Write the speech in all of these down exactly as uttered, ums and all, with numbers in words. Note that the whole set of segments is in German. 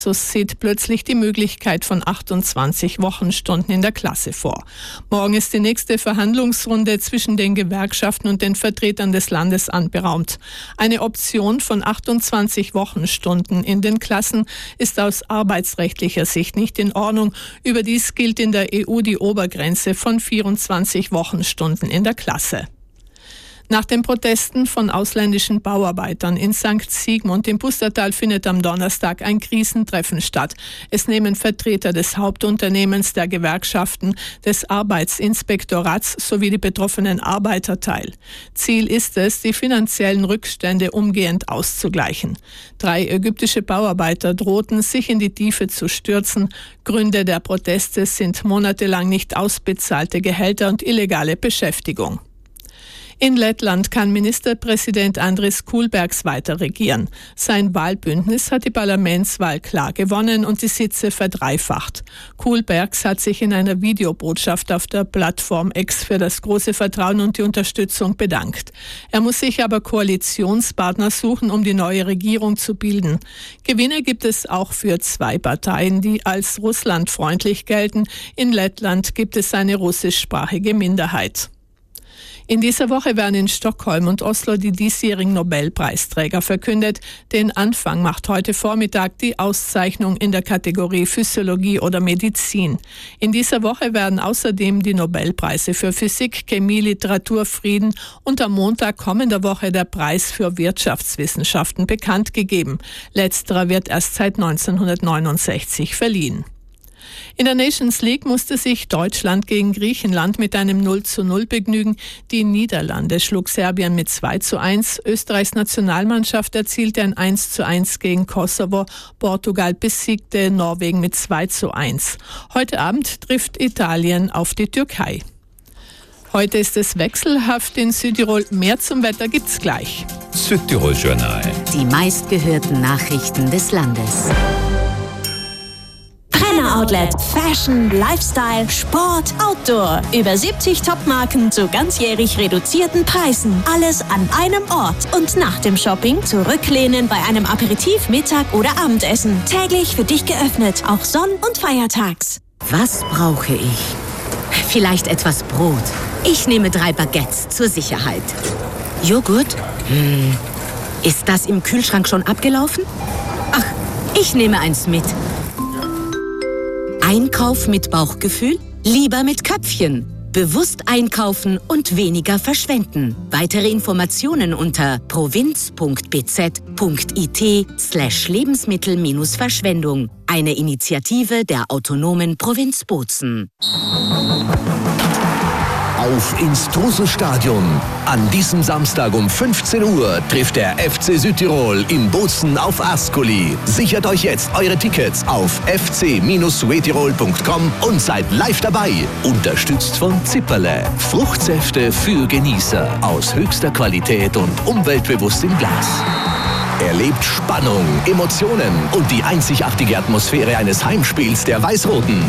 sieht plötzlich die Möglichkeit von achtundzwanzig Wochenstunden in der Klasse vor. Morgen ist die nächste Verhandlungsrunde zwischen den Gewerkschaften und den Vertretern des Landes anberaumt. Eine Option von achtundzwanzig Wochenstunden in den Klassen ist aus arbeitsrechtlicher Sicht nicht in Ordnung. Überdies gilt in der E U die Obergrenze von vierundzwanzig Wochenstunden in der Klasse. Nach den Protesten von ausländischen Bauarbeitern in Sankt Sigmund im Pustertal findet am Donnerstag ein Krisentreffen statt. Es nehmen Vertreter des Hauptunternehmens, der Gewerkschaften, des Arbeitsinspektorats sowie die betroffenen Arbeiter teil. Ziel ist es, die finanziellen Rückstände umgehend auszugleichen. Drei ägyptische Bauarbeiter drohten, sich in die Tiefe zu stürzen. Gründe der Proteste sind monatelang nicht ausbezahlte Gehälter und illegale Beschäftigung. In Lettland kann Ministerpräsident Andris Kulbergs weiter regieren. Sein Wahlbündnis hat die Parlamentswahl klar gewonnen und die Sitze verdreifacht. Kulbergs hat sich in einer Videobotschaft auf der Plattform X für das große Vertrauen und die Unterstützung bedankt. Er muss sich aber Koalitionspartner suchen, um die neue Regierung zu bilden. Gewinne gibt es auch für zwei Parteien, die als russlandfreundlich gelten. In Lettland gibt es eine russischsprachige Minderheit. In dieser Woche werden in Stockholm und Oslo die diesjährigen Nobelpreisträger verkündet. Den Anfang macht heute Vormittag die Auszeichnung in der Kategorie Physiologie oder Medizin. In dieser Woche werden außerdem die Nobelpreise für Physik, Chemie, Literatur, Frieden und am Montag kommender Woche der Preis für Wirtschaftswissenschaften bekannt gegeben. Letzterer wird erst seit neunzehnhundertneunundsechzig verliehen. In der Nations League musste sich Deutschland gegen Griechenland mit einem null zu null begnügen. Die Niederlande schlug Serbien mit zwei zu eins. Österreichs Nationalmannschaft erzielte ein eins zu eins gegen Kosovo. Portugal besiegte Norwegen mit zwei zu eins. Heute Abend trifft Italien auf die Türkei. Heute ist es wechselhaft in Südtirol. Mehr zum Wetter gibt's gleich. Südtirol-Journal. Die meistgehörten Nachrichten des Landes. Outlet. Fashion, Lifestyle, Sport, Outdoor. Über siebzig Topmarken zu ganzjährig reduzierten Preisen. Alles an einem Ort. Und nach dem Shopping zurücklehnen bei einem Aperitif, Mittag oder Abendessen. Täglich für dich geöffnet, auch sonn- und feiertags. Was brauche ich? Vielleicht etwas Brot. Ich nehme drei Baguettes zur Sicherheit. Joghurt? Hm. Ist das im Kühlschrank schon abgelaufen? Ach, ich nehme eins mit. Einkauf mit Bauchgefühl? Lieber mit Köpfchen. Bewusst einkaufen und weniger verschwenden. Weitere Informationen unter provinz.bz.it slash Lebensmittel-Verschwendung. Eine Initiative der autonomen Provinz Bozen. Auf ins Truselstadion. An diesem Samstag um fünfzehn Uhr trifft der F C Südtirol in Bozen auf Ascoli. Sichert euch jetzt eure Tickets auf f c Südtirol punkt com und seid live dabei. Unterstützt von Zipperle. Fruchtsäfte für Genießer aus höchster Qualität und umweltbewusst im Glas. Erlebt Spannung, Emotionen und die einzigartige Atmosphäre eines Heimspiels der Weiß-Roten.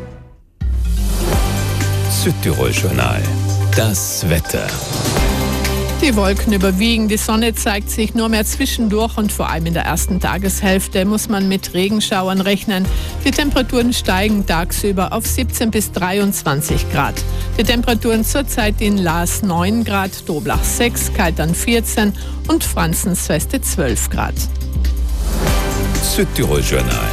Südtirol-Journal. Das Wetter. Die Wolken überwiegen, die Sonne zeigt sich nur mehr zwischendurch und vor allem in der ersten Tageshälfte muss man mit Regenschauern rechnen. Die Temperaturen steigen tagsüber auf siebzehn bis dreiundzwanzig Grad. Die Temperaturen zurzeit in Laas neun Grad, Doblach sechs, Kaltern vierzehn und Franzensfeste zwölf Grad. Südtirol-Journal.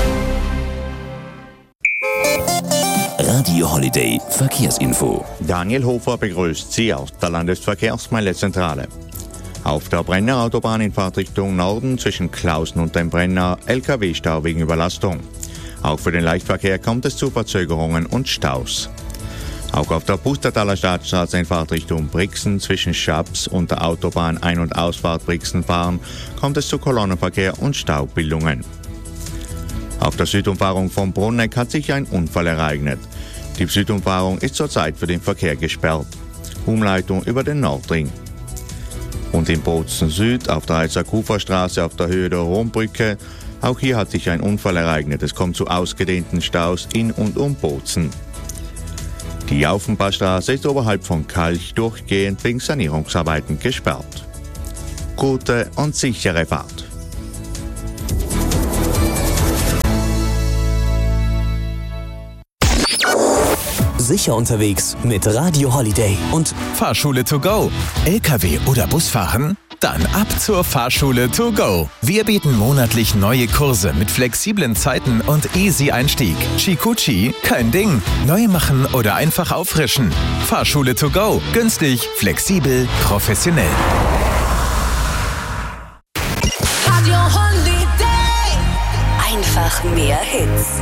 Radio Holiday Verkehrsinfo. Daniel Hofer begrüßt Sie aus der Landesverkehrsmeldezentrale. Auf der Brenner Autobahn in Fahrtrichtung Norden zwischen Klausen und dem Brenner L K W-Stau wegen Überlastung. Auch für den Leichtverkehr kommt es zu Verzögerungen und Staus. Auch auf der Pustertaler Stadtstraße in Fahrtrichtung Brixen zwischen Schaps und der Autobahn Ein- und Ausfahrt Brixen fahren kommt es zu Kolonnenverkehr und Staubildungen. Auf der Südumfahrung von Bruneck hat sich ein Unfall ereignet. Die Südumfahrung ist zurzeit für den Verkehr gesperrt. Umleitung über den Nordring. Und in Bozen Süd auf der Eisakuferstraße auf der Höhe der Rombrücke, auch hier hat sich ein Unfall ereignet. Es kommt zu ausgedehnten Staus in und um Bozen. Die Aufenpassstraße ist oberhalb von Kalch durchgehend wegen Sanierungsarbeiten gesperrt. Gute und sichere Fahrt. sicher unterwegs mit Radio Holiday. Und Fahrschule to go. L K W oder Busfahren? Dann ab zur Fahrschule to go. Wir bieten monatlich neue Kurse mit flexiblen Zeiten und easy Einstieg. Chikuchi, kein Ding. Neu machen oder einfach auffrischen. Fahrschule to go. Günstig, flexibel, professionell. Radio Holiday. Einfach mehr Hits.